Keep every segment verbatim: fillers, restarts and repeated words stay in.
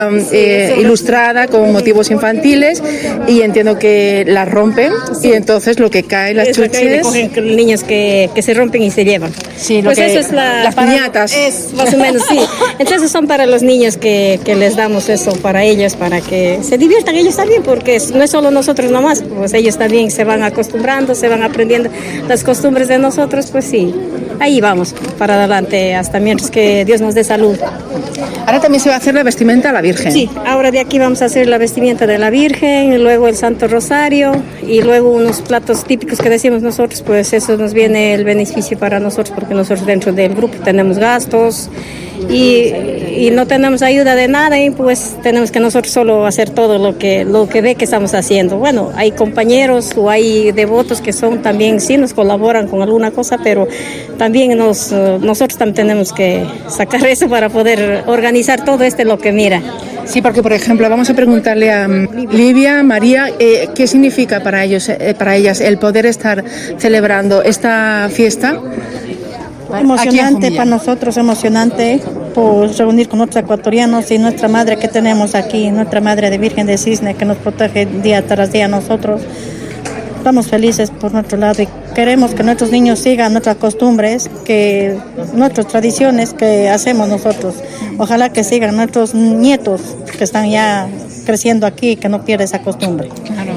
Eh, ilustrada con motivos infantiles y entiendo que las rompen y entonces lo que cae, las chuches... Cogen niños que, que se rompen y se llevan. Sí, lo pues que, eso es la, las para, piñatas. Es más o menos, sí. Entonces son para los niños que, que les damos eso, para ellos, para que se diviertan ellos también, porque no es solo nosotros nomás, pues ellos también se van acostumbrando, se van aprendiendo las costumbres de nosotros, pues sí. Ahí vamos, para adelante, hasta mientras que Dios nos dé salud. Ahora también se va a hacer la vestimenta a la Virgen. Sí, ahora de aquí vamos a hacer la vestimenta de la Virgen, luego el Santo Rosario y luego unos platos típicos que decimos nosotros, pues eso nos viene el beneficio para nosotros porque nosotros dentro del grupo tenemos gastos y, y no tenemos ayuda de nada y pues tenemos que nosotros solo hacer todo lo que, lo que ve que estamos haciendo. Bueno, hay compañeros o hay devotos que son también, sí nos colaboran con alguna cosa, pero también nos, nosotros también tenemos que sacar eso para poder organizar todo este lo que mira. Sí, porque por ejemplo vamos a preguntarle a Livia, María, eh, ¿qué significa para ellos, eh, para ellas el poder estar celebrando esta fiesta? Emocionante para nosotros, emocionante por reunir con otros ecuatorianos y nuestra madre que tenemos aquí, nuestra madre de Virgen de Cisne que nos protege día tras día a nosotros. Estamos felices por nuestro lado y queremos que nuestros niños sigan nuestras costumbres, que nuestras tradiciones que hacemos nosotros. Ojalá que sigan nuestros nietos que están ya creciendo aquí, que no pierdan esa costumbre. Claro.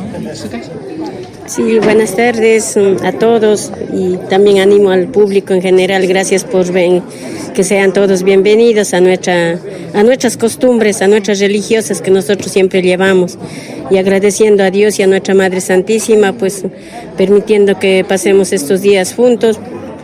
Sí, buenas tardes a todos y también animo al público en general. Gracias por ven, que sean todos bienvenidos a nuestra a nuestras costumbres, a nuestras religiosas que nosotros siempre llevamos y agradeciendo a Dios y a nuestra Madre Santísima, pues permitiendo que pasemos estos días juntos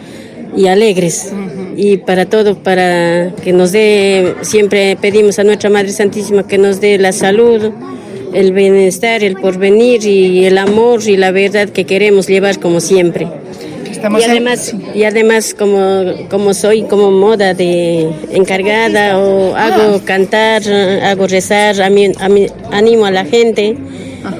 y alegres. Uh-huh. Y para todo, para que nos dé, siempre pedimos a nuestra Madre Santísima que nos dé la salud, el bienestar, el porvenir y el amor y la verdad que queremos llevar como siempre. Estamos y además, en... y además como, como soy como moda de encargada o hago ah. cantar, hago rezar, a mí, a mí, animo a la gente. Ah.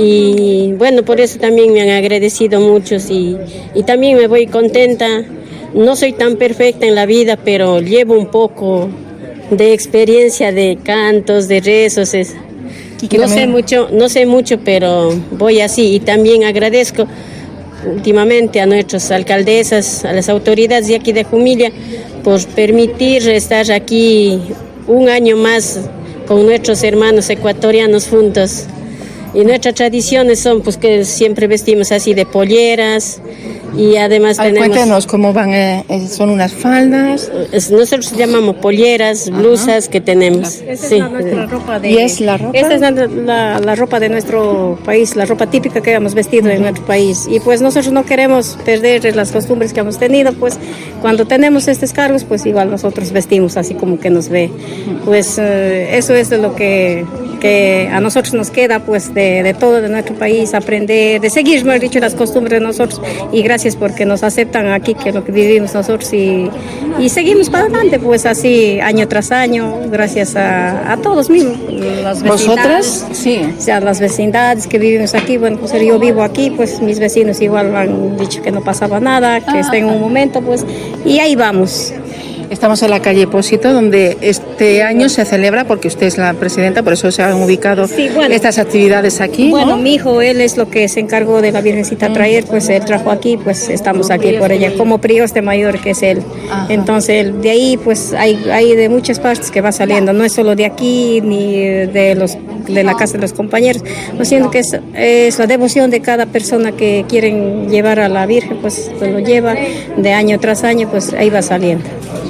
Y bueno, por eso también me han agradecido muchos y, y también me voy contenta. No soy tan perfecta en la vida, pero llevo un poco de experiencia de cantos, de rezos. Es, no también... sé mucho, no sé mucho, pero voy así y también agradezco últimamente a nuestras alcaldesas, a las autoridades de aquí de Jumilla por permitir estar aquí un año más con nuestros hermanos ecuatorianos juntos. Y nuestras tradiciones son pues que siempre vestimos así de polleras y además Ay, tenemos... Cuéntenos cómo van, eh, son unas faldas. Nosotros llamamos polleras, blusas. Ajá. Que tenemos. Esa sí. es la, nuestra ropa de... ¿Y es la ropa? Esta es la, la, la ropa de nuestro país, la ropa típica que hemos vestido. Uh-huh. En nuestro país. Y pues nosotros no queremos perder las costumbres que hemos tenido, pues cuando tenemos estos cargos, pues igual nosotros vestimos así como que nos ve. Uh-huh. Pues eh, eso es de lo que... que a nosotros nos queda pues de, de todo de nuestro país, aprender, de seguir, mejor dicho, las costumbres de nosotros y gracias porque nos aceptan aquí que lo que vivimos nosotros y, y seguimos para adelante pues así año tras año, gracias a, a todos mismos. Las ¿Vosotras? Sí. O sea, las vecindades que vivimos aquí, bueno, pues yo vivo aquí, pues mis vecinos igual han dicho que no pasaba nada, que ah. está en un momento pues y ahí vamos. Estamos en la calle Pósito, donde este año se celebra, porque usted es la presidenta, por eso se han ubicado sí, bueno, estas actividades aquí. Bueno, ¿no? Mi hijo, él es lo que se encargó de la Virgencita traer, pues él trajo aquí, pues estamos aquí por ella, como prioste mayor que es él. Ajá. Entonces, de ahí, pues hay, hay de muchas partes que va saliendo, no es solo de aquí, ni de los de la casa de los compañeros, no siendo que es, es la devoción de cada persona que quieren llevar a la Virgen, pues lo lleva de año tras año, pues ahí va saliendo.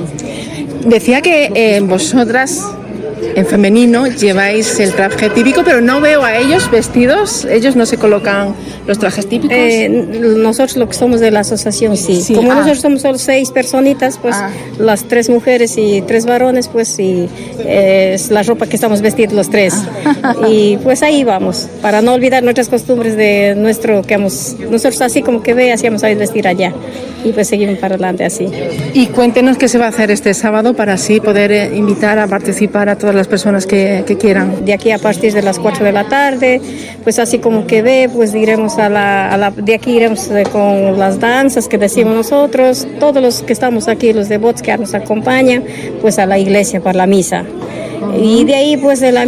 Decía que eh, vosotras, en femenino, lleváis el traje típico, pero no veo a ellos vestidos, ellos no se colocan los trajes típicos. Eh, nosotros lo que somos de la asociación, sí. sí. Como ah. nosotros somos solo seis personitas, pues ah. las tres mujeres y tres varones, pues sí, eh, es la ropa que estamos vestidos los tres. Ah. Y pues ahí vamos, para no olvidar nuestras costumbres de nuestro, que hemos, nosotros así como que ve, hacíamos a vestir allá. Y pues seguimos para adelante así. Y cuéntenos qué se va a hacer este sábado para así poder eh, invitar a participar a todas las personas que, que quieran. De aquí a partir de las cuatro de la tarde, pues así como que ve, pues iremos a la, a la de aquí iremos eh, con las danzas que decimos nosotros, todos los que estamos aquí, los devotos que nos acompañan, pues a la iglesia para la misa. Y de ahí pues el